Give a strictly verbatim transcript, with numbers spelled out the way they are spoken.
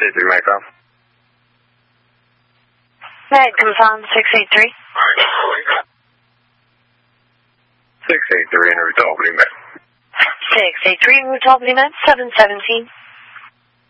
eight three, Mike off. Meg, confirm six eight three. six eight three, en route to Albany, Med. six eight three, en route to Albany, Med, seven seventeen.